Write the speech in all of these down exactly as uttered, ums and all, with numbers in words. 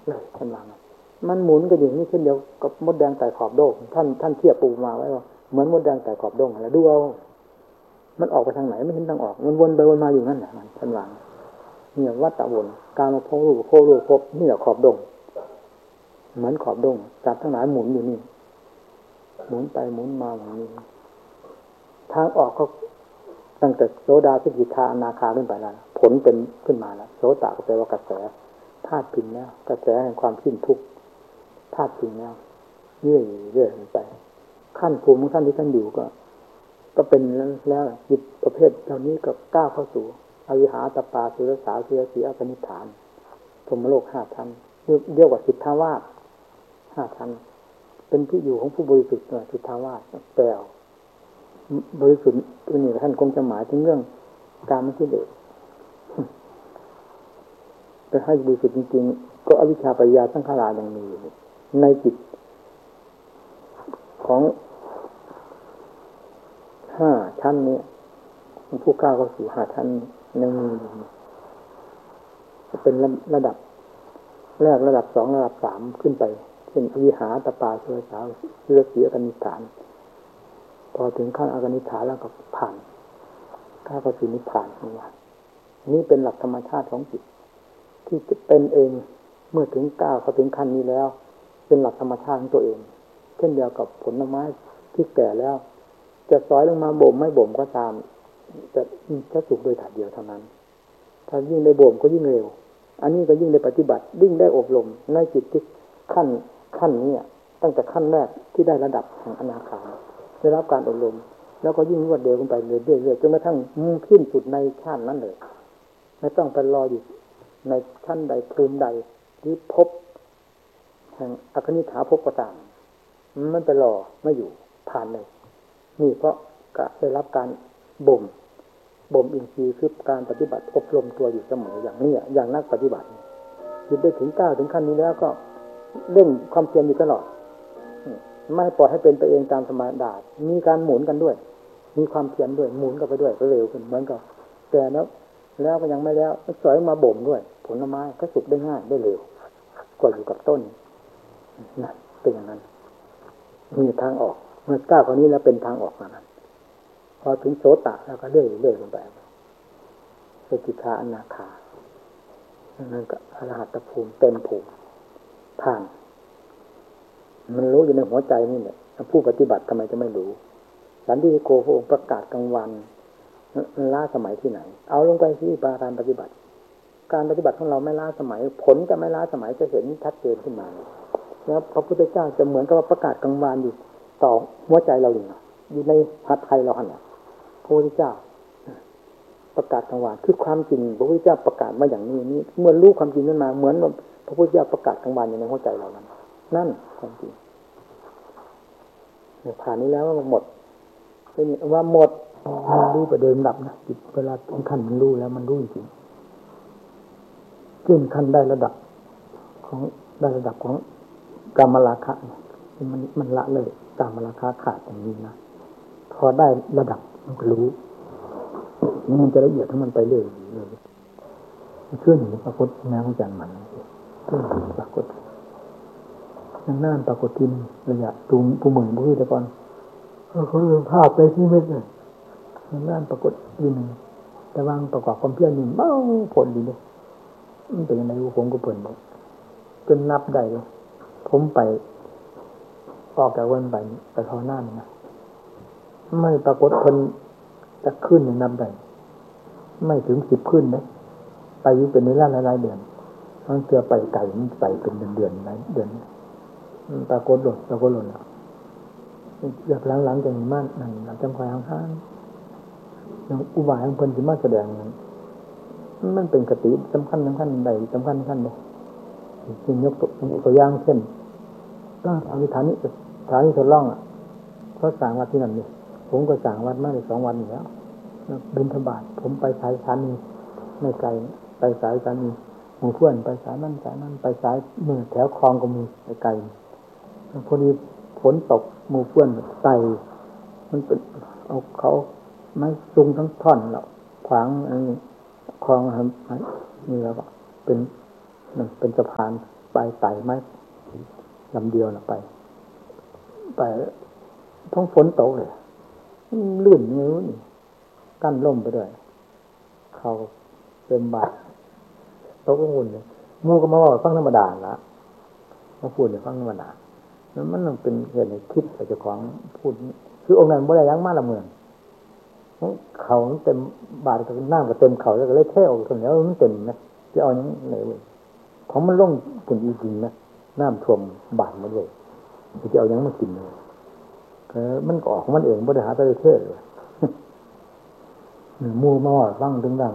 เลยท่านว่ามันหมุนก็อย่างนี้เช่นเดียวกับมดแดงไต่ขอบโด่งท่านท่านเทียบปูมาไว้ว่าเหมือนมดแดงไต่ขอบโด่งอะไรดูเอามันออกไปทางไหนไม่เห็นทางออกมันวนไปวนมาอยู่นั่นแหละมันท่านว่าเนี่ยวัฏฏะวนการมาพบรูปโครูปพบนี่แหละขอบโด่งเหมือนขอบโด่งจับทั้งหลายหมุนอยู่นี่หมุนไปหมุนมาอย่างนี้ทางออกก็ตั้งแต่โสดาสกิทาอนาคาขึ้นไปแล้วผลเป็นขึ้นมาแล้วโสตก็แปลว่ากระแสธาตุพิงแล้วกระแสแห่งความสิ้นทุกข์ธาตุพิงแล้วเรื่อยเรื่อยไปขั้นภูมิของท่านที่ท่านอยู่ก็ก็เป็นแล้วจิตประเภทเหล่านี้ก็ก้าวเข้าสู่อวิหาตปาสุรสาสุรสีอปนิฐานพรหมโลกห้าชั้นเรียกว่าสุทธาวาสห้าชั้นเป็นที่อยู่ของผู้บริสุทธิ์สุทธาวาสแปลบริสุทธิ์ตัวนี้ท่านคงจะหมายถึงเรื่องการไม่คิดเองแต่ให้บริสุทธิ์จริงๆก็อวิชชาปัญญาสังขารยังมีอยู่ในจิตของห้าชั้นนี้ผู้ก้าวเข้าสู่ห้าชั้นยังมีเป็นระดับแรกระดับสองระดับสามขึ้นไปเช่นอวิหาตปาสุรสาสุรสีอปนิฐานพอถึงขั้นอากนิฐานแล้วก็ผ่านก้าวเข้าสู่นิพพานของเรานี่เป็นหลักธรรมชาติของจิตที่จะเป็นเองเมื่อถึงก้าวเข้าถึงขั้นนี้แล้วเป็นหลักธรรมชาติของตัวเองเช่นเดียวกับผลไม้ที่แก่แล้วจะสอยลงมาบ่มไม่บ่มก็ตามจะจะสุกโดยถ่ายเดียวเท่านั้นถ้ายิ่งได้บ่มก็ยิ่งเร็วอันนี้ก็ยิ่งได้ปฏิบัติยิ่งได้อบรมในจิตที่ขั้นขั้นนี้ตั้งแต่ขั้นแรกที่ได้ระดับแห่งอนาคาได้รับการอบรมแล้วก็ยิ่งรวดเร็วขึ้นไปเรื่อยๆจนกระทั่งขึ้นสุดในชาตินั้นเลยไม่ต้องไปรออยู่ในชั้นใดภูมิใดที่พบแห่งอคนิฐาภพก็ตามมันไปรอไม่อยู่ผ่านเลยนี่เพราะได้รับการบ่มบ่มอินทรีย์คือการปฏิบัติอบรมตัวอยู่เสมออย่างนี้อย่างนักปฏิบัติจิตได้ถึงก้าวถึงขั้นนี้แล้วก็เร่งความเพียรอยู่ตลอดไม่ปล่อยให้เป็นไปเองตามธรรมดามีการหมุนกันด้วยมีความเพียรด้วยหมุนกันไปด้วยก็เร็วขึ้นเหมือนกับแต่แล้วแล้วก็ยังไม่แล้วสอยมาบ่มด้วยผลไม้ก็สุกได้ง่ายได้เร็วกว่าอยู่กับต้นนั่นเป็นอย่างนั้นมีทางออกเมื่อก้าวคนนี้แล้วเป็นทางออกนะพอถึงโสตแล้วก็เรื่อยเรื่อยลงไปสกิทาอนาคานั่นก็อรหัตภูมิเต็มภูมิผ่านมันรู้อยู่ในหัวใจนี่แหละผู้ปฏิบัติทำไมจะไม่รู้สันติโกพระองค์ประกาศกลางวันล้าสมัยที่ไหนเอาลงไปที่ปาการปฏิบัติการปฏิบัติของเราไม่ล้าสมัยผลจะไม่ล้าสมัยจะเห็นชัดเจนขึ้นมาแล้วพระพุทธเจ้าจะเหมือนกับประกาศกลางวันอยู่ต่อหัวใจเราอยู่อยู่ในหัตถ์ไทยเราเนี่ยพระพุทธเจ้าประกาศกลางวันคือความจริงพระพุทธเจ้าประกาศมาอย่างนี้นี่เมื่อรู้ความจริงขึ้นมาเหมือนพระพุทธเจ้าประกาศกลางวันอยู่ในหัวใจเรานั้นนั่นความจริงผ่านนี้แล้วว่าหมดเป็นว่าหมดมันรู้ประเดิมดับนะจิตเวลาถึงขั้นมันรู้แล้วมันรู้จริงขึ้นขั้นได้ระดับของได้ระดับของกามราคะมันมันละเลยกามราคะขาดอย่างนี้นะพอได้ระดับมันก็รู้นี่มันจะละเอียดทั้งมันไปเรื่อยเลยเชื่อหนีปรากฏแนวของจันมันเชื่อหนีปรากฏนั่งนั่นปรากฏที่ระยะตูมผู้หมื่นผู้ที่แต่ก่อนเขาเรื่องภาพไปที่ไม่เลยนั่งนั่นปรากฏยืนหนึ่งแต่วางประกอบความเพียรนี่เมาผลดีเลยมันเป็นยังไงผมก็เปิดเลยจนนับได้เลยผมไปออกจากวันไปไปทอหน้านี่นะไม่ปรากฏคนจะขึ้นในนับได้ไม่ถึงสิบขึ้นเลยไปอยู่เป็นเวลาหลายๆเดือนมันเจอไปไก่มันไปเป็นเดือนๆหลายเดือนปรากฏหล่นปรากฏหล่นแล้วอยากหลังๆจากนี้มากนั่นเราจำคอยห่างๆอย่างอุบายของคนที่มาแสดงมันเป็นกติสำคัญสำคัญใดสำคัญสำคัญเลยเช่นยกตัวอย่างเช่นก็อธิษฐานนี้ฐานนี้ทดลองอ่ะเขาสั่งวัดที่นั่นนี่ผมก็สั่งวัดมาได้สองวันอยู่แล้วบิณฑบาตผมไปสายสถานีไม่ไกลไปสายสถานีหมู่เพื่อนไปสายนั่นสายนั่นไปสายมือแถวคลองก็มีไกลพอดีฝนตกหมู่เพื่อนไต่มันเป็นเอาเขาไม้ซุงทั้งท่อนแล้วขวางอันนี้คลองครับนี่แล้วก็เป็นเป็นสะพานไปไต่ไม้ลำเดียวนะไปไปท้องฝนตกเลยลื่นไม่รู้นี่กั้นล่มไปด้วยเขาเต็มบาทตกก็งุ่นเลยมูก็มาว่าฟังธรรมดาละมาพูดเนี่ยฟังธรรมดาแล้วมันต้องเป็นเหตุในคิดแต่เจ้าของพูดคือองค์นั้นบ่ได้ยังมาละเมืองเขาเต็มบาทก็นั่งก็เต็มเขาแล้วก็เลยเท่ออกตรงนี้มันเต็มนะจะเอาอย่างไหนเว้ยของมันล่งผุนอีจริงนะน้ำท่วมบาทมาเลยจะเอาอย่างมากินเลยเออมันก็ออกของมันเองบ่ได้หาประเทศเลยมูมาว่าฟังถึงดัง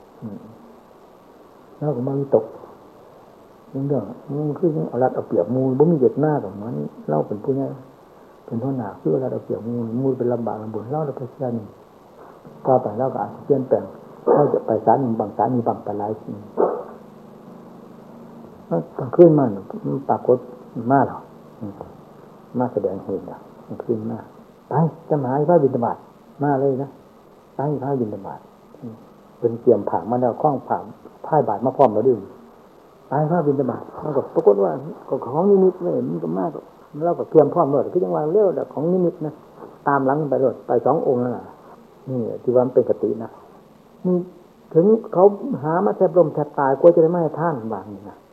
แล้วก็มาวิตกเรื่องเรื่องมันคือเอารัดเอาเปรียบมูบ่มีเจตนาของมันเล่าเป็นผู้ใหญ่เป็นหัวหน้าคือเอารัดเอาเปรียบมูมูเป็นลำบากลำบนเล่าแล้วไปเชื่อนี่ต่อไปเล่าก็อาจจะเปลี่ยนแปลงเราจะไปสารหนึ่งบางสารมีบางปลายทีตอนขึ้นมาปรากฏมาหรอมาแสดงเห็นอ่ะขึ้นมาไปจะมาให้พระบิณฑบาตมาเลยนะไปพระบิณฑบาตเป็นเตรียมผังมาแล้วคล้องผังพ่ายบาทมาพร้อมแล้วด้วยไปพระบิณฑบาตแล้วก็ปรากฏว่าของนิมิตไม่เห็นมันก็มากเราก็เตรียมพร้อมเลยคือจังหวะเร็วแต่ของนิมิตนะตามหลังไปรถไปสององค์นั่นแหละนี่ที่ว่ามันเป็นกตินะนี่ถึงเขาหามาแทบลมแทบตายกลัวจะได้ไม่ให้ท่านบางนี่นะ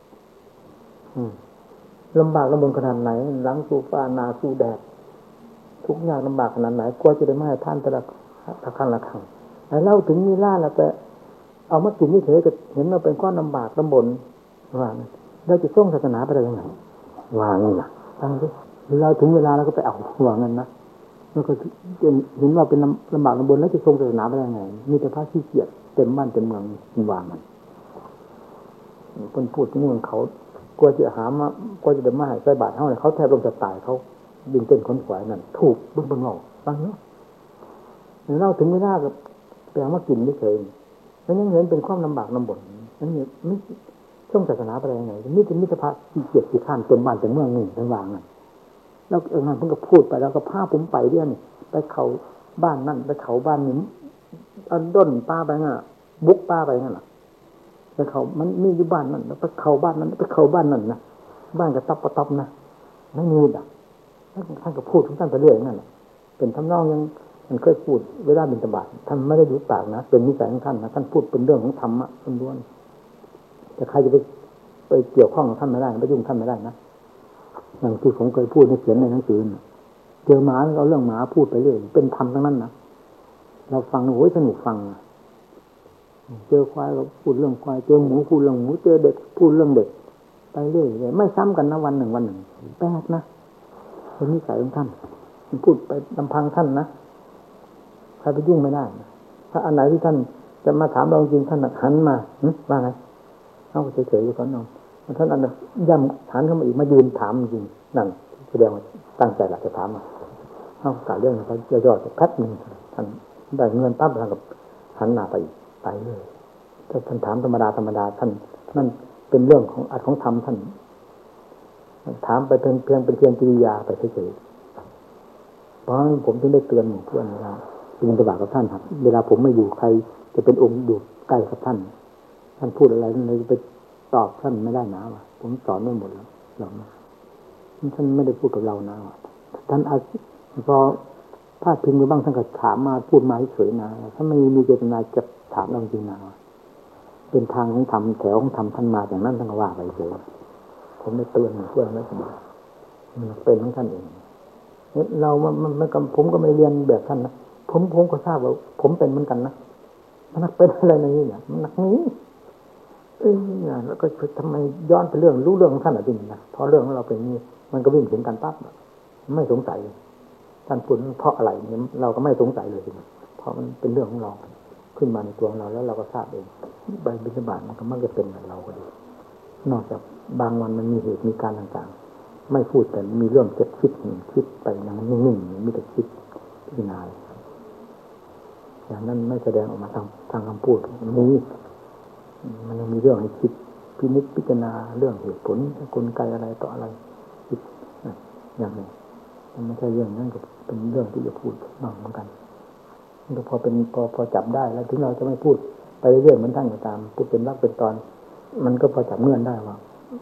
ลำบากลำบนขนาดไหนหลังสู้ฟ้านาสู้แดดทุกอย่างลำบากขนาดไหนกลัวจะได้ไม่ให้ท่านแต่ละตะคันละขังแต่เล่าถึงมีล่าแล้วแต่เอามากินนี่เฉยก็เห็นเราเป็นก้อนลำบากลำบนว่าเราจะส่งศาสนาไปได้ยังไงวางนี่นะตั้งดิเราถึงเวลาเราก็ไปเอาวางเงินนะแล้วก็เห็นว่าเป็นลำบากลำบนแล้วจะส่งศาสนาไปได้ยังไงมีแต่พระขี้เกียจเต็มบ้านเต็มเมืองมันวางมันคนพูดที่นี่มันเขากลัวจะหามากลัวจะเดินมาให้ใส่บาตรเท่าไหร่เขาแทบลงจะตายเขาดึงเต้นขนขวายนั่นถูกบึ้งบึ้งเอาฟังเนาะเราถึงไม่ได้กับแปลว่ากินไม่เคยแล้วยังเห็นเป็นความลำบากลำบนนั่นเนี่ยไม่ช่วงศาสนาไปยังไงนี่เป็นมิตรภาพที่เกียรติข้านเต็มบ้านเต็มเมืองนี่ทั้งวางนั่นแล้วเออนั่นเพิ่งก็พูดไปแล้วก็พาผมไปเรื่อยนี่ไปเขาบ้านนั่นไปเขาบ้านนี้อันด้นป้าไปงั้นบุกป้าไปงั้นหรอไปเขามันมีอยู่บ้านนั่นแล้วไปเขาบ้านนั้นไปเขาบ้านนั่นนะบ้านกระต๊อบกระต๊อบนะไม่มีอ่ะท่านก็พูดของท่านไปเรื่อยนั่นแหละเป็นทำนองยังมันเคยพูดเวลาบิณฑบาตท่านไม่ได้ดูปากนะเป็นนิสัยของท่านนะท่านพูดเป็นเรื่องของธรรมะล้วนๆแต่ใครจะไปไปเกี่ยวข้องกับท่านไม่ได้ไปยุ่งท่านไม่ได้นะอย่างที่ผมเคยพูดในเขียนในหนังสือเจอหมาเอาเรื่องหมาพูดไปเรื่อยเป็นธรรมทั้งนั้นนะเราฟังโอ้ยสนุกฟังเจอควายก็พูดเรื่องควายเจอหมูพูดเรื่องหมูเจอเด็กพูดเรื่องเด็กไปเรื่อยเลยไม่ซ้ำกันนะวันหนึ่งวันหนึ่งแปลกนะเป็นนิสัยของท่านพูดไปลำพังท่านนะใครไปยุ่งไม่ได้ถ้าอันไหนที่ท่านจะมาถามเราจริงท่านหันมาว่าไงเขาเฉยๆอยู่ก่อนน้องท่านอันนั้นย่ำฐานเข้ามาอีกมายืนถามจริงนั่นแสดงว่าตั้งใจหลักจะถามมาเขากล่าวเรื่องเขาย่อๆจะแป๊บหนึ่งท่านได้เงินปั๊บท่านกับหันหน้าไปไปเลยถ้าท่านถามธรรมดาธรรมดาท่านนั่นเป็นเรื่องของอัดของธรรมท่านถามไปเพียงเพียงเป็นเพียงกิริยาไปเฉยๆเพราะผมถึงได้เตือนเพื่อนว่าเป็นอินทบาทกับท่านครับเวลาผมไม่อยู่ใครจะเป็นองค์อยู่ใกล้กับท่านท่านพูดอะไรท่านเลยไปตอบท่านไม่ได้นะว่ะผมสอนไม่หมดแล้วหรอกนะท่านไม่ได้พูดกับเรานะว่ะท่านอาพอพาดพิงไปบ้างท่านก็ถามมาพูดมาเฉยๆนะถ้าไม่มีเจตนาจะถามเราจริงนะเป็นทางของธรรมแถวของธรรมท่านมาอย่างนั้นท่านก็ว่าไปเฉยผมได้เตือนเพื่อนแล้วผมมันเป็นของท่านเองเรามันมันผมก็ไม่เรียนแบบท่านนะผมผมก็ทราบว่าผมเป็นเหมือนกันนะมันนักเป็นอะไรในนี้เนี่ยมันนักนี้เอ้ยแล้วก็ทำไมย้อนไปเรื่องรู้เรื่องของท่านอะไรจริงนะเพราะเรื่องของเราเป็นนี้มันก็วิ่งถึงกันปั๊บไม่สงสัยท่านพูดเพราะอะไรเนี่ยเราก็ไม่สงสัยเลยจริงเพราะมันเป็นเรื่องของเราขึ้นมาในตัวของเราแล้วเราก็ทราบเองใบบิณฑบาตมันก็มักจะเป็นกับเราก็ดีนอกจากบางวันมันมีเหตุมีการต่างๆไม่พูดแต่มีเรื่องจะคิดคิดไปอย่างนั้นนิ่งๆมีแต่คิดพิจารณาอย่างนั้นไม่แสดงออกมาทางทางคำพูดนี้มันยังมีเรื่องให้คิดพินิจพิจารณาเรื่องเหตุผลกลไกอะไรต่ออะไรคิดอย่างนี้มันไม่ใช่เรื่องนั้นก็เป็นเรื่องที่จะพูดบ้างเหมือนกันมันก็พอเป็นพอพอจับได้แล้วถึงเราจะไม่พูดไปเรื่อยๆเหมือนท่านก็ตามพูดเป็นรากเป็นตอนมันก็พอจับเงื่อนได้ว่า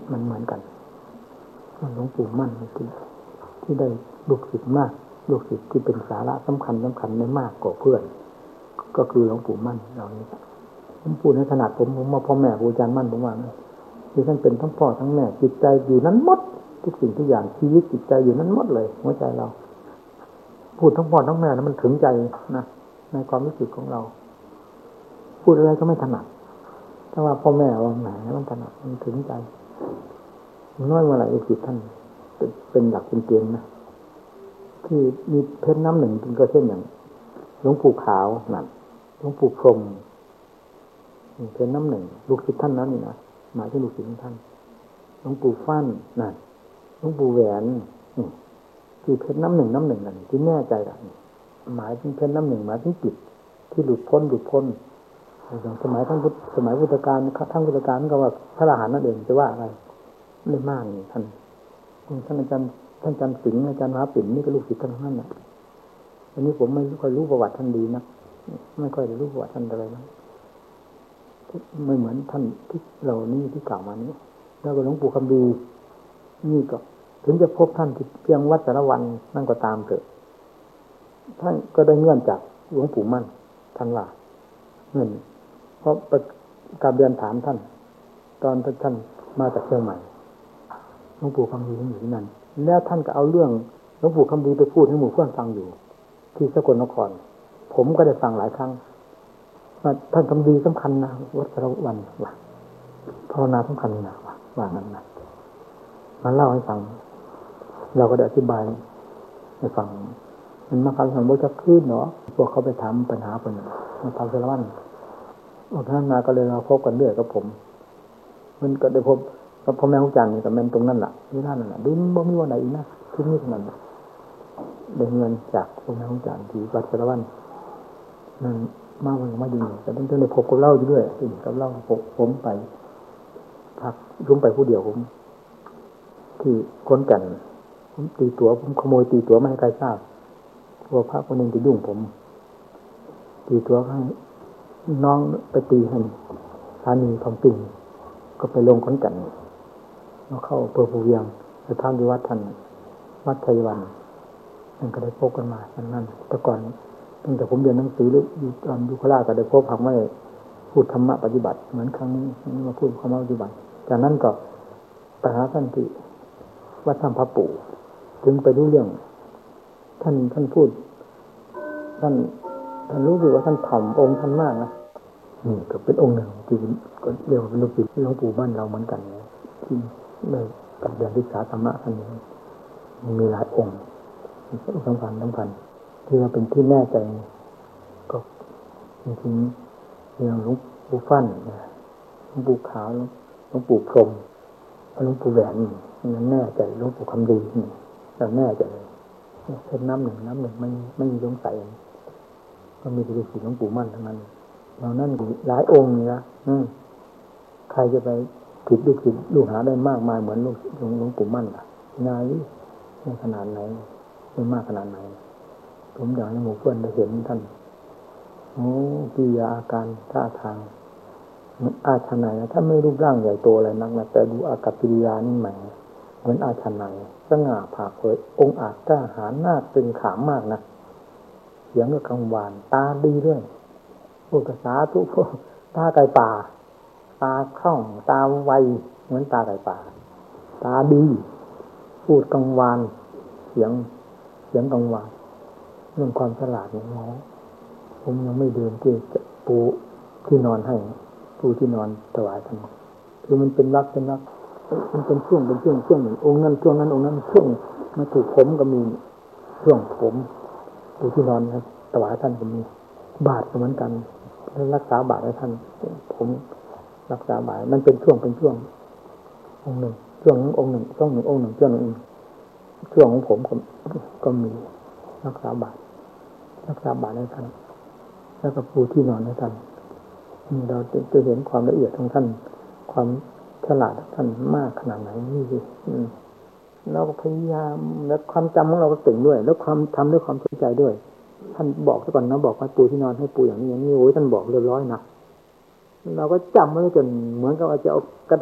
มันเหมือนกันหลวงปู่มั่นที่ที่ได้ลูกศิษย์มากลูกศิษย์ที่เป็นสาระสำคัญสำคัญไม่มากกว่าเพื่อนก็คือหลวงปู่มั่นเรานี้ผมพูดในขนาดผมผมมาพ่อแม่ครูอาจารย์มั่นผมว่าคือท่านเป็นทั้งพ่อทั้งแม่จิตใจอยู่นั้นหมดทุกสิ่งทุกอย่างชีวิตจิตใจอยู่นั้นหมดเลยหัวใจเราพูดทั้งพ่อทั้งแม่แล้วมันถึงใจนะในความรู้สึกของเราพูดอะไรก็ไม่ถนัดถ้าว่าพ่อแม่ว่าไหนมันถนัดมันถึงใจน้อยเมื่อไหร่จิตท่านเป็นเป็นหลักเป็นเกณฑ์นะที่มีเพชรน้ำหนึ่งเป็นก็เช่นอย่างหลวงปู่ขาวนั่นหลวงปู่พรหมเพชรน้ำหนึ่งลูกศิษย์ท่านนั้นนี่นะหมายถึงลูกศิษย์ของท่านหลวงปู่ฟั่นนั่นหลวงปู่แหวนที่เพชรน้ำหนึ่งน้ำหนึ่งนั่นที่แน่ใจละหมายถึงเพชรน้ำหนึ่งหมายถึงจิตที่หลุดพ้นหลุดพ้นอย่างสมัยทั้งพุทธสมัยพุทธกาลทั้งพุทธกาลก็ว่าพระอรหันต์นั่นเองจะว่าอะไรไม่มากนี่ท่านท่านอาจารย์ท่านอาจารย์สิงห์อาจารย์มหาปิ่นนี่ก็ลูกศิษย์ท่านนั่นแหละอันนี้ผมไม่ค่อยรู้ประวัติท่านดีนะไม่ค่อยได้รู้ประวัติท่านอะไรนะไม่เหมือนท่านที่เรานี่ที่กล่าวมานี้แล้วก็หลวงปู่คำดีนี่ก็ถึงจะพบท่านที่เพียงวัดสารวันนั่นก็ตามเถอะท่านก็ได้เงื่อนจากหลวงปู่มั่นท่านว่าเงื่อนเพราะการเรียนถามท่านตอนท่านมาจากเชียงใหม่หลวงปู่คำดีอยู่ที่นั่นแล้วท่านก็เอาเรื่องหลวงปู่คำดีไปพูดให้หมู่เพื่อนฟังอยู่ที่สกลนครผมก็ได้ฟังหลายครั้งว่าท่านคำดีสำคัญนะวัดสารวันว่าภาวนาสำคัญนะว่าว่างั้นนะมาเล่าให้ฟังเราก็ได้อธิบายให้ฟังมันมาคำสั่งโบจะขึ้นเนาะพวกเขาไปถามปัญหาคนมาทำสารวันออกท่านมาก็เลยมาพบกันเรื่อยกับผมมันก็ได้พบกับพ่อแม่ของจันนี่กับแม่ตรงนั้นแหละที่นั่นน่ะดูบ่มีวันไหนอีกนะที่นี่เท่านั้นได้เงินจากพ่อแม่ของจันที่วัดสารวันนั่นมาวันมาอยู่แต่ต้องได้พบกับเล่าอยู่ด้วยถึงกับเล่าผมผมไปพักรุ่มไปผู้เดียวผมที่คนแก่นผมตีตั๋วผมขโมยตีตั๋วไม่ให้ใครทราบกลัวพระคนนึงจะยุ่งผมตีตั๋วให้น้องไปตีให้สามีของปิ่งก็ไปลงคนแก่นแล้วเข้าเปิดภูเวียงไปท่านที่วัดท่านวัดชัยวันนั่นก็ได้พบกันมาอย่างนั้นแต่ก่อนตั้งแต่ผมเรียนหนังสือหรืออยู่ตอนยุคลาก็ได้พบพักไม่พูดธรรมะปฏิบัติเหมือนครั้งนี้มาพูดธรรมะปฏิบัติจากนั้นก็ไปหาท่านที่วัดถ้ำพระปู่ถึงไปรู้เรื่องท่านท่านพูดท่านท่านรู้สึกว่าท่านถ่อมองค์ท่านมากนะนี่ก็เป็นองค์หนึ่งที่ก็เรียกว่าเป็นลูกศิษย์หลวงปู่บ้านเราเหมือนกันนะที่ได้กับเรียนศึกษาธรรมะท่านนี้มีหลายองค์สำคัญสำคัญที่ว่าเป็นที่แน่ใจก็จริงๆอย่างหลวงปู่ฟั่นหลวงปู่ขาวหลวงปู่พรหมหลวงปู่แหวนนั่นแน่ใจหลวงปู่คำดีเราแน่ใจเลยเป็นน้ำหนึ่งน้ำหนึ่งไม่ไม่มีสงสัยก็มีแต่ลูกศิษย์หลวงปู่มั่นทั้งนั้นเรานั่นหลายองค์นี่นะใครจะไปผิดลูกศิษย์ลูกหาได้มากมายเหมือนลูกหลวงปู่มั่นล่ะนายนี่ขนาดไหนเป็นมากขนาดไหนผมอยากให้หมู่เพื่อนได้เห็นท่านโอ้กิริยาอาการท่าทางมันอาชนัยนะถ้าไม่รูปร่างใหญ่โตอะไรนักนะแต่ดูอากัปกิริยานี่แหมเหมือนอาชนัยสง่าผ่าเผยองค์อาจกล้าหาญหน้าเป็นขามมากนะเสียงก็กังวานตาดีด้วยพูดภาษาทุกพวกตาไก่ป่าตาคล่องตาไวเหมือนตาไก่ป่าตาดีพูดกังวานเสียงเสียงกังวานเรื่องความฉลาดเนี่ยน้องผมยังไม่เดินที่จะปูที่นอนให้ปูที่นอนถวายท่านคือมันเป็นรักเป็นรักมันเป็นช่วงเป็นช่วงช่วงหนึ่งองค์นั้นช่วงนั้นองค์นั้นช่วงมาถูกผมก็มีช่วงผมปูที่นอนครับถวายท่านก็มีบาทก็เหมือนกันรักษาบาทให้ท่านผมรักษาบาทมันเป็นช่วงเป็นช่วงองค์หนึ่งช่วงองค์หนึ่งช่วงหนึ่งองค์หนึ่งช่วงหนึ่งช่วงของผมก็ก็มีรักษาบาทรักษาบาทให้ท่านแล้วก็ปูที่นอนให้ท่านเราจะเห็นความละเอียดของท่านความฉลาดท่านมากขนาดไหนนี่สิเราก็พยายามแล้วความจำของเราก็เก่งด้วยแล้วความทำด้วยความเข้าใจด้วยท่านบอกซะก่อนนะบอกว่าปูที่นอนให้ปูอย่างนี้อย่างนี้โอ้ยท่านบอกเรียบร้อยนะเราก็จำไว้จนเหมือนกับว่าจะเอากระดาษ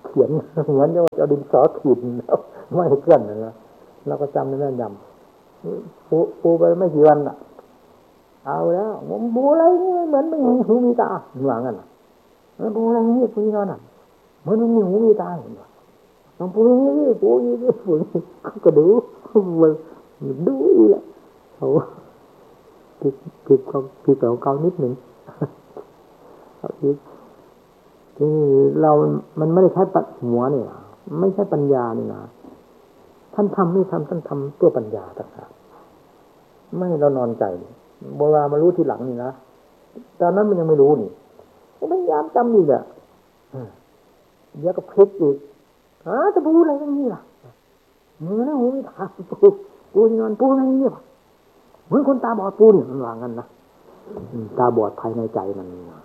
เขียนเหมือนจะเอาดินสอขีดแล้วไม่เคลื่อนนะเราก็จำได้แม่นยำปูปูไปไม่กี่วันอ่ะเอาแล้วผมปูอะไรนี่เหมือนไม่มีหูมีตาหวังกันอ่ะแล้วปูอะไรนี่ปูนี่น่ะเหมือนไม่มีหูมีตาลองปูนี่ปูนี่ปูนี่ก็ดูมันดูแหละเขาผิดผิดเขาผิดเขาเก่านิดหนึ่งเขาผิดที่เรามันไม่ได้ใช้ปัญหัวเนี่ยไม่ใช่ปัญญานี่นะท่านทำไม่ทำท่านทำตัวปัญญาต่างหากไม่เรานอนใจโบราณมารู้ทีหลังนี่นะตอนนั้นมันยังไม่รู้นี่พยายามจำอยู่เนี่ยเดี๋ยวก็พลิกอีกฮะจะพูดอะไรอย่างนี้ล่ะมือนะหูไม่ถามปูปูนอนปูอะไรเงี้ยเหมือนคนตาบอดปูนี่มันวางกันนะตาบอดภายในใจมัน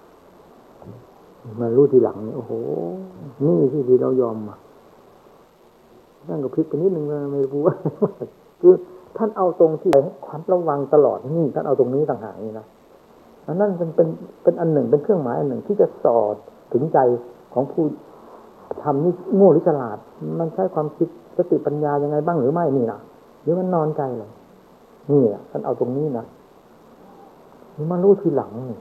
มารู้ทีหลังนี่โอ้โหนี่ที่ที่เรายอมมานั่นก็พลิกไปนิดนึงไม่รู้ว่าคือท่านเอาตรงที่ความระวังตลอดนี่ท่านเอาตรงนี้ต่างหากนี่นะอันนั้นเป็นเป็นเป็นอันหนึ่งเป็นเครื่องหมายอันหนึ่งที่จะสอดถึงใจของผู้ทำนี่โง่หรือฉลาดมันใช้ความคิดสติปัญญายังไงบ้างหรือไม่นี่นะหรือมันนอนใจเลยนี่อ่ะท่านเอาตรงนี้นะนี่มารู้ทีหลังนี่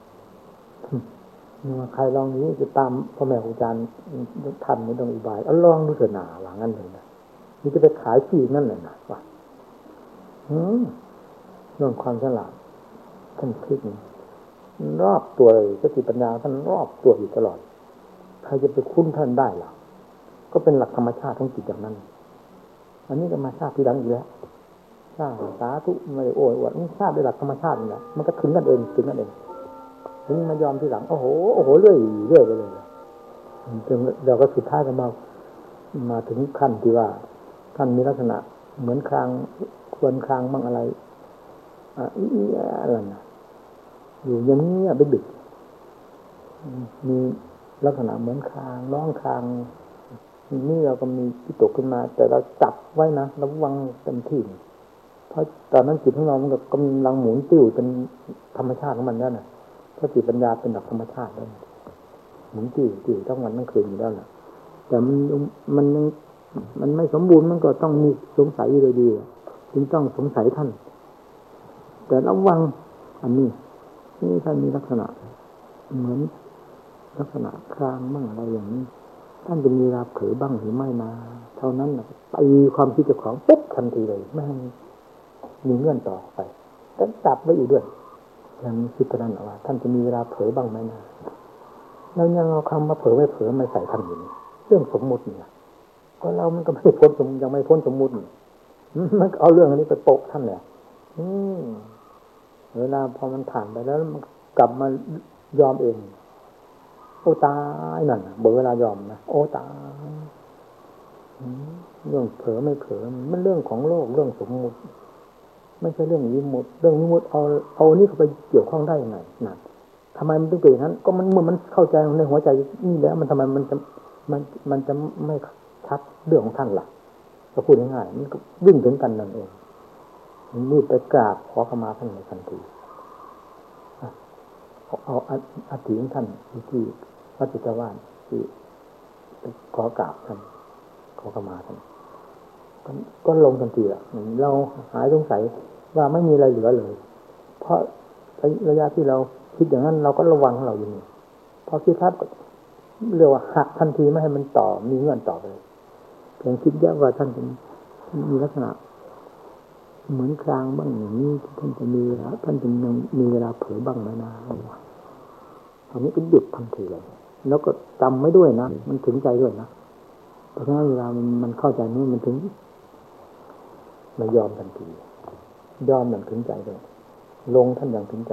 ใครลองนี้จะตามพ่อแม่ครูอาจารย์ทำไม่ต้องอุบายเอาลองดูเถอะหนาหลังนั้นเลยนะนี่จะไปขายที่นั่นเลยนะว่าเรื่องความฉลาดท่านคิดรอบตัวเลยสติปัญญาท่านรอบตัวอยู่ตลอดใครจะไปคุ้นท่านได้ล่ะก็เป็นหลักธรรมชาติของจิตอย่างนั้นอันนี้ธรรมชาติที่ดังอยู่แล้วสร้างสาธุไม่ได้โอ้ยอวดนี่ทราบด้วยหลักธรรมชาตินี่แหละมันก็ถึงกันเองถึงกันเองถึงมายอมทีหลังโอ้โหโอ้โหเรื่อยเรื่อยไปเลยจนเราก็สุดท้ายก็มามาถึงขั้นที่ว่าท่านมีลักษณะเหมือนครางควรครางบ้างอะไรอ่ะอีอะไรนะอยู่อย่างนี้ดึกดึกมีลักษณะเหมือนครางร้องครางนี่เราก็มีที่ตกขึ้นมาแต่เราจับไว้นะระวังเต็มที่เพราะตอนนั้นจิตของเรามันก็กำลังหมุนติ้วเป็นธรรมชาติของมันแล้วนะสติปัญญาเป็นหลักธรรมชาติแล้วหมุนติ้วติ้วทั้งวันทั้งคืนอยู่แล้วล่ะแต่มันมันยังมันไม่สมบูรณ์มันก็ต้องมีสงสัยอยู่เลยดีจึงต้องสงสัยท่านแต่ระวังอันนี้นี่ท่านมีลักษณะเหมือนลักษณะครางบ้างอะไรอย่างนี้ท่านจะมีเวลาเผลอบ้างหรือไม่นะเท่านั้นนะตีความคิดเจ้าของปุ๊บทันทีเลยไม่ให้มีเงื่อนต่อไปแต่จับไว้อยู่ด้วยยังคิดตอนนั้นว่าท่านจะมีเวลาเผลอบ้างไหมนะเรายังเอาคำมาเผลอไม่เผลอไม่ใส่ท่านอยู่นี่เรื่องสมมุติเนี่ยก็เรามันก็ไม่พ้นสมยังไม่พ้นสมมุติมันเอาเรื่องอันนี้ไปโปะท่านเนี่ยอืมเวลาพอมันผ่านไปแล้วมันกลับมายอมเองโอ้ตายนั่นเบื่อเวลายอมนะโอ้ตายเรื่องเผลอไม่เผลอมันเรื่องของโลกเรื่องสมมุติไม่ใช่เรื่องวิมุตติเรื่องวิมุตติเอาเอานี่เข้าไปเกี่ยวข้องได้ยังไงนั่นทำไมมันต้องเป็นอย่างนั้นก็มันเมื่อมันเข้าใจในหัวใจนี่แล้วมันทำไมมันจะมันมันจะไม่ชัดเรื่องของท่านล่ะก็พูดง่ายๆมันก็วิ่งถึงกันนั่นเองมันรีบไปกราบขอขมาท่านในทันทีเอาอาทิของท่านที่วัดจิตวาสที่ขอกราบท่านขอขมาท่านก็ลงทันทีอ่ะเราหายสงสัยว่าไม่มีอะไรเหลือเลยเพราะระยะที่เราคิดอย่างนั้นเราก็ระวังเราอยู่นี่พอคิดทับก็เรียกว่าหักทันทีไม่ให้มันต่อมีเงื่อนต่อไปเพียงคิดแยกว่าท่านมีลักษณะเหมือนคลางบ้างอย่างนี้ท่านจะมีแล้วท่านจะยังมีเวลาเผลอบ้างไหมนะตอนนี้ก็หยุดทันทีเลยแล้วก็จำไม่ด้วยนะมันถึงใจด้วยนะเพราะฉะนั้นเวลามันมันเข้าใจนี่มันถึงไม่ยอมทันทียอมอย่างถึงใจเลยลงท่านอย่างถึงใจ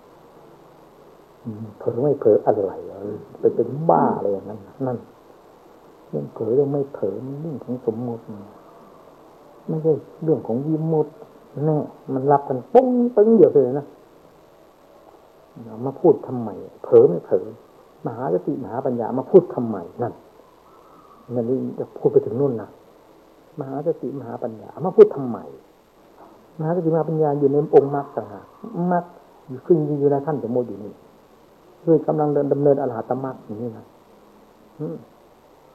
เผลอไม่เผลออะไรเป็นเป็นบ้าอะไรอย่างนั้นนั่นเรื่องเผลอเรื่องไม่เผลอเรื่องของสมมุติไม่ใช่เรื่องของวิมุตติแน่มันรับกันปุ้งปึ้งเดียวเลยนะมาพูดทำไมเผลอไม่เผลอมหาสติมหาปัญญามาพูดทำไมนั่นนั่นจะพูดไปถึงนู่นนะมหาสติมหาปัญญามาพูดทำไมมหาสติมหาปัญญาอยู่ในองค์มรรคต่างหากมรรคอยู่ขึ้นอยู่ในขั้นสมมติอยู่นี่คือกำลังเดินดำเนินอรหัตมรรคอย่างนี้นะ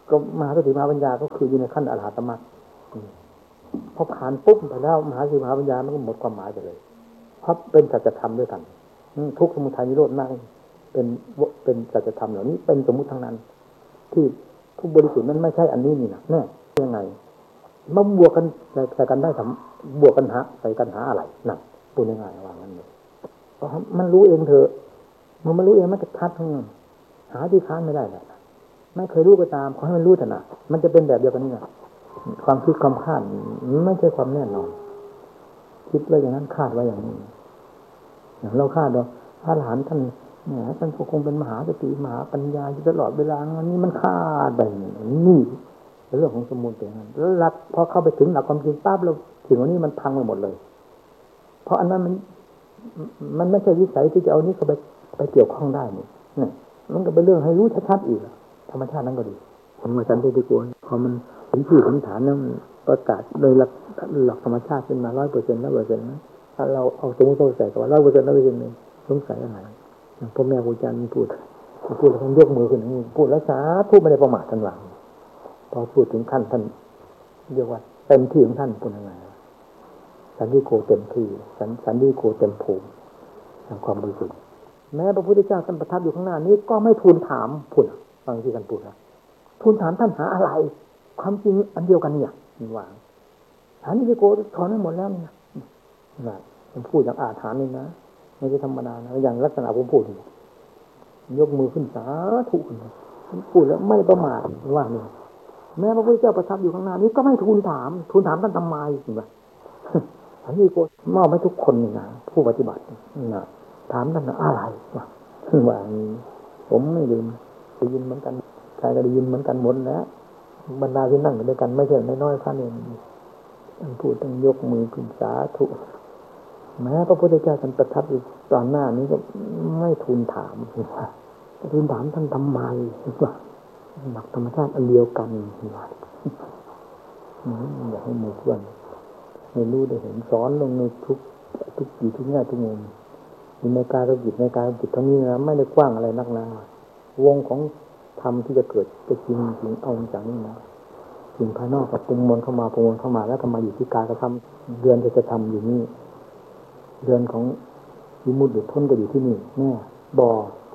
ก็มหาสติมหาปัญญาก็คืออยู่ในขั้นอรหัตมรรคพอผ่านปุ๊บไปแล้วมหาสติมหาปัญญามันก็หมดความหมายไปเลยเพราะเป็นสัจธรรมด้วยกันทุกข์สมุทัยนิโรธมากเป็นเป็นสัจธรรมเหล่านี้เป็นสมมุติทั้งนั้นที่ทุกบริสุทธิ์นั้นไม่ใช่อันนี้นี่นะแน่ยังไงมาบวกกันใส่กันได้ทำบวกกันหาใส่กันหาอะไรนั่นพูดง่ายๆว่างั้นเลยเพราะมันรู้เองเถอะมันไม่รู้เองมันจะทัดทั้งนั้นหาที่ค้านไม่ได้แหละไม่เคยรู้ก็ตามขอให้มันรู้เถอะนะมันจะเป็นแบบเดียวกันนี่นะความคิดความคาดไม่ใช่ความแน่นอนคิดไว้อย่างนั้นคาดไว้อย่างนี้อย่างเราคาดว่าพระอรหันต์ท่านแหมท่านก็คงเป็นมหาสติมหาปัญญาอยู่ตลอดเวลาอันนี้มันคาดไปนี่เรื่องของสมุนเป็นนั้นแล้วหลักพอเข้าไปถึงหลักความจริงปั๊บเราถึงวันนี้มันพังไปหมดเลยเพราะอันนั้นมันมันไม่ใช่วิสัยที่จะเอานี้เข้าไปไปเกี่ยวข้องได้นี่นี่มันก็เป็นเรื่องให้รู้ชัดๆอีกธรรมชาตินั้นก็ดีผมมาสันติโกนพอมันเป็นชื่อพื้นฐานนั้นประกาศโดยหลักหลักธรรมชาติขึ้นมาร้อยเปอร์เซ็นต์ร้อยเปอร์เซ็นต์นะถ้าเราเอาสมมติเราใส่กับว่าร้อยเปอร์เซ็นต์ร้อยเปอร์เซ็นต์เลยสงสัยอะไรอย่างพ่อแม่ครูอาจารย์พูดพูดแล้วท่านยกมือขึ้นอย่างนี้พูดแล้วสาธุไม่ได้ประมาทท่านหลังพอพูดถึงขั้นท่านเรียกว่าเต็มที่ของท่านเป็นยังไงสันติโกเต็มที่สันสันติโกเต็มภูมิทางความบริสุทธิ์แม้พระพุทธเจ้าท่านประทับอยู่ข้างหน้านี้ก็ไม่ทูลถามพูดฟังที่ท่านพูดนะทูลถามท่านหาอะไรความจริงอันเดียวกันเนี่ยมันวางสันติโกถอนให้หมดแล้วนี่นะนะผมพูดอย่างอาถรรพ์นี่นะไม่ใช่ธรรมดานะอย่างลักษณะผมพูดยกมือขึ้นสาธุผมพูดแล้วไม่ประมาทว่านี่แม้พระพุทธเจ้าประทับอยู่ข้างหน้านี้ก็ไม่ทูลถามทูลถามท่านทำไมจริงป่ะอันนี้ก็มอบให้ทุกคนนี่นะผู้ปฏิบัตินะถามท่านอะไรวะว่าผมไม่ลืมได้ยินเหมือนกันใครก็ได้ยินเหมือนกันหมดแล้วบรรดาที่นั่งอยู่ด้วยกันไม่ใช่น้อยๆท่านเองท่านพูดต้องยกมือขึ้นสาธุแม้พระพุทธเจ้าท่านประทับอยู่ตอนหน้านี้ก็ไม่ทูลถามว่าทูลถามท่านทำไมว่าหลักธรรมชาติอันเดียวกันว่าอยากให้หมู่เพื่อนให้รู้ได้เห็นสอนลงในทุกทุกกี่ทุกแง่ทุกมุมในกายกับจิตในกายกับจิตเท่านี้นะไม่ได้กว้างอะไรนักหนาวงของธรรมที่จะเกิดจะจริงจริงเอาจากนี้นะสิ่งภายนอกกับปรุงมนเข้ามาปรุงมนเข้ามาแล้วก็มาอยู่ที่กายกระทำเดือนจะจะทำอยู่นี่เดือนของวิมุตติหลุดพ้นก็อยู่ที่นี่แน่บ่อ